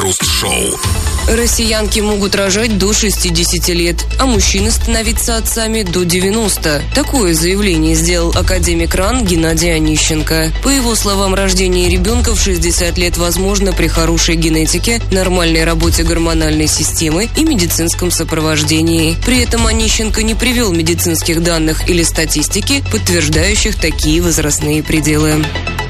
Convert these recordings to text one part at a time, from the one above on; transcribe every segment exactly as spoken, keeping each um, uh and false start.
Крем-хруст-шоу. Россиянки могут рожать до шестидесяти лет, а мужчины становиться отцами до девяноста. Такое заявление сделал академик РАН Геннадий Онищенко. По его словам, рождение ребенка в шестьдесят лет возможно при хорошей генетике, нормальной работе гормональной системы и медицинском сопровождении. При этом Онищенко не привел медицинских данных или статистики, подтверждающих такие возрастные пределы.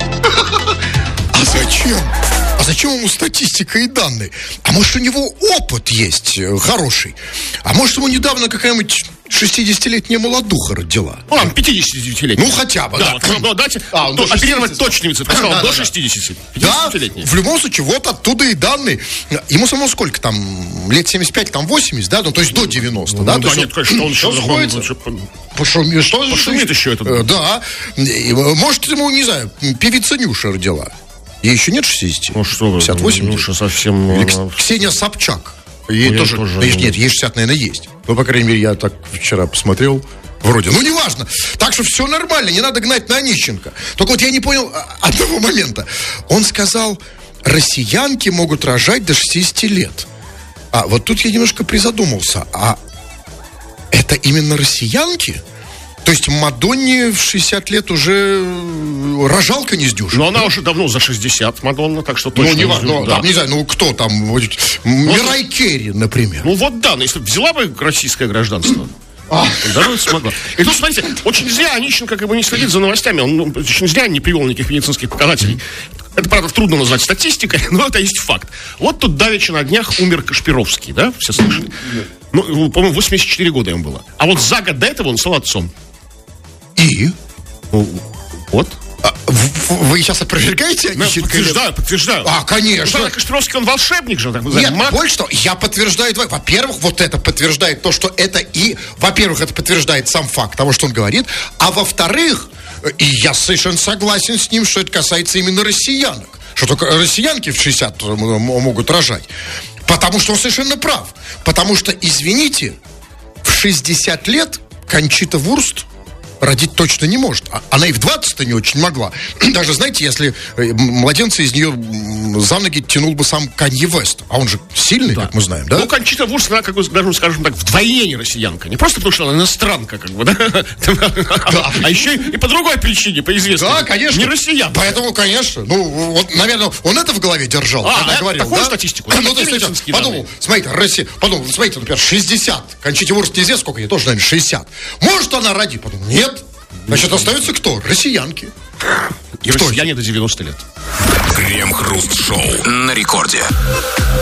А зачем? А зачем ему статистика и данные? А может, у него опыт есть хороший? А может, ему недавно какая-нибудь шестидесятилетняя молодуха родила? Ну, там, пятидесятилетняя. Ну, хотя бы, да. да. Вот, ну, дайте а, то, оперировать точными цифрами. Да, до да, шестидесяти. Да, в любом случае, вот оттуда и данные. Ему самому сколько там? Лет семьдесят пять, там восемьдесят, да? Ну, то есть до девяноста, ну, да? Ну, да, нет, конечно, он еще сходится. Пошумит, что Пошумит еще это. Да. Может, ему, не знаю, певица Нюша родила. Ей еще нет шестидесяти? Ну что вы, пятьдесят восемь? Нюша совсем... Или Ксения Собчак. Ей ну, тоже, тоже... Нет, ей шестьдесят, наверное, есть. Ну, по крайней мере, я так вчера посмотрел. Вроде, ну, неважно. Так что все нормально, не надо гнать на Онищенко. Только вот я не понял одного момента. Он сказал, россиянки могут рожать до шестидесяти лет. А вот тут я немножко призадумался. А это именно россиянки? То есть Мадонне в шестьдесят лет уже рожалка не сдюжит. Но она уже давно за шестьдесят, Мадонна, так что точно ну, не, не ну, да. там, не знаю, ну кто там, Мирай Керри, например. Ну вот да, но если бы взяла бы российское гражданство, тогда бы смогла. И тут, смотрите, очень зря Онищенко как бы не следит за новостями, он ну, очень зря не привел никаких медицинских показателей. Это, правда, трудно назвать статистикой, но это есть факт. Вот тут давеча на днях умер Кашпировский, да? Все слышали? Ну, по-моему, восемьдесят четыре года ему было. А вот за год до этого он стал отцом. И? Ну, вот. А, вы сейчас опровергаете Онищенко? Подтверждаю, подтверждаю. А, конечно. Ну, Кашпировский, он волшебник же. Так, Нет, маг. больше того, я подтверждаю двое. Во-первых, вот это подтверждает то, что это и... Во-первых, это подтверждает сам факт того, что он говорит. А во-вторых, и я совершенно согласен с ним, что это касается именно россиянок. Что только россиянки в шестьдесят могут рожать. Потому что он совершенно прав. Потому что, извините, в шестьдесят лет Кончита Вурст родить точно не может. Она и в двадцать-то не очень могла. Даже, знаете, если младенца из нее за ноги тянул бы сам Канье Вест. А он же сильный, да, как мы знаем, да? Ну, Кончита Вурст, она, как бы, даже, скажем так, вдвойне не россиянка. Не просто потому, что она иностранка, как бы, да? Да. А еще и по другой причине, по известной. Да, конечно. Не россиянка. Поэтому, конечно. Ну, вот, наверное, он это в голове держал, а, когда это, говорил, такую да? статистику? Ну, то есть, подумал, смотрите, Россия, подумал, смотрите, например, шестьдесят. Кончите Вурст неизвестно, сколько ей, тоже, наверное, шестьдесят. Может, она родит? Подумал, нет. Значит, остаются кто? Россиянки. И россияне до девяноста лет. Крем-хруст-шоу на рекорде.